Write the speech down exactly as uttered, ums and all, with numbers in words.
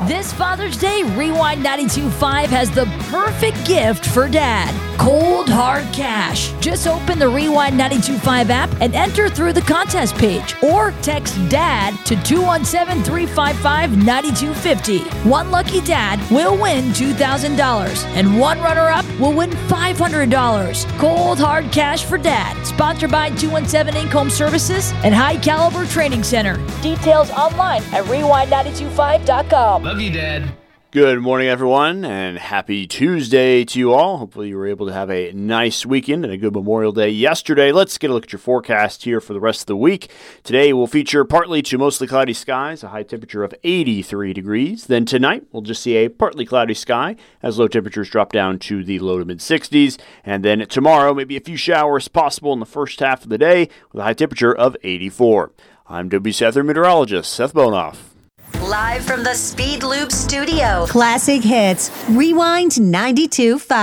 This Father's Day, Rewind ninety-two point five has the perfect gift for Dad. Cold Hard Cash. Just open the Rewind ninety-two point five app and enter through the contest page. Or text DAD to two one seven, three five five, nine two five zero. One lucky dad will win two thousand dollars. And one runner-up will win five hundred dollars. Cold Hard Cash for Dad. Sponsored by two one seven Inc Home Services and High Caliber Training Center. Details online at rewind nine two five dot com. Love you, Dad. Good morning, everyone, and happy Tuesday to you all. Hopefully you were able to have a nice weekend and a good Memorial Day yesterday. Let's get a look at your forecast here for the rest of the week. Today will feature partly to mostly cloudy skies, a high temperature of eighty-three degrees. Then tonight we'll just see a partly cloudy sky as low temperatures drop down to the low to mid-sixties. And then tomorrow, maybe a few showers possible in the first half of the day with a high temperature of eighty-four. I'm W C Ether meteorologist Seth Bonoff. Live from the Speed Loop studio. Classic hits. Rewind ninety-two point five.